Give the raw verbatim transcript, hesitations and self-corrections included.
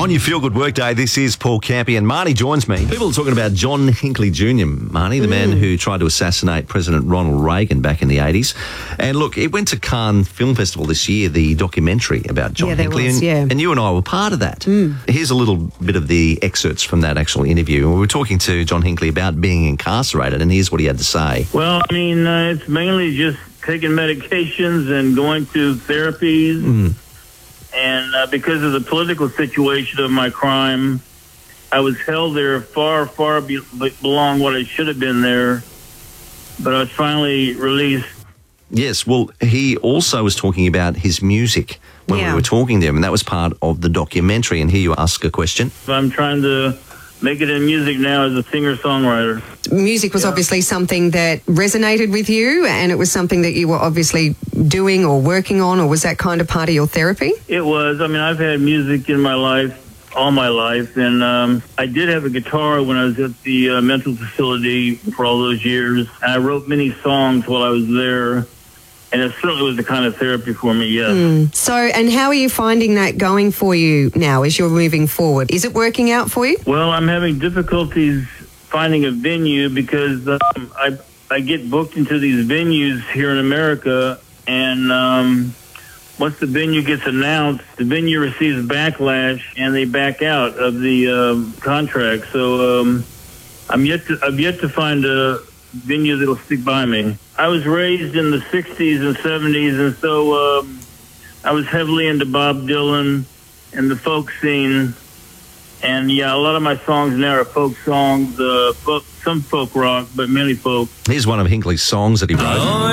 On your Feel Good Workday, this is Paul Campy and Marnie joins me. People are talking about John Hinckley Junior, Marnie, the mm. man who tried to assassinate President Ronald Reagan back in the eighties. And look, it went to Cannes Film Festival this year, the documentary about John yeah, Hinckley. Was, and, yeah. and you and I were part of that. Mm. Here's a little bit of the excerpts from that actual interview. We were talking to John Hinckley about being incarcerated, and here's what he had to say. Well, I mean, uh, it's mainly just taking medications and going to therapies. Mm. And uh, because of the political situation of my crime, I was held there far, far be- beyond what I should have been there. But I was finally released. Yes, well, he also was talking about his music when yeah. we were talking to him, and that was part of the documentary. And here you ask a question. I'm trying to make it in music now as a singer-songwriter. Music was yeah. obviously something that resonated with you, and it was something that you were obviously doing or working on, or was that kind of part of your therapy? It was. I mean, I've had music in my life, all my life, and um, I did have a guitar when I was at the uh, mental facility for all those years, and I wrote many songs while I was there. And it certainly was the kind of therapy for me, yes. Mm. So, and how are you finding that going for you now as you're moving forward? Is it working out for you? Well, I'm having difficulties finding a venue because um, I I get booked into these venues here in America, and um, once the venue gets announced, the venue receives backlash, and they back out of the um, contract. So um, I'm yet to I've yet to find a venue that'll stick by me. I was raised in the sixties and seventies, and so um, I was heavily into Bob Dylan and the folk scene. And, yeah, a lot of my songs now are folk songs, uh, folk, some folk rock, but mainly folk. Here's one of Hinckley's songs that he wrote. Oh,